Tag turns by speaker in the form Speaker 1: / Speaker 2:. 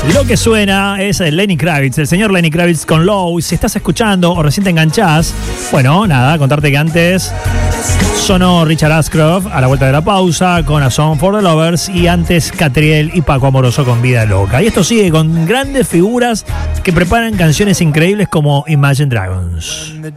Speaker 1: Lo que suena es Lenny Kravitz, el señor Lenny Kravitz con Low. Si estás escuchando o recién te enganchás, bueno, nada, contarte que antes sonó Richard Ashcroft a la vuelta de la pausa con A Song for the Lovers, y antes Catriel y Paco Amoroso con Vida Loca. Y esto sigue con grandes figuras que preparan canciones increíbles como Imagine Dragons.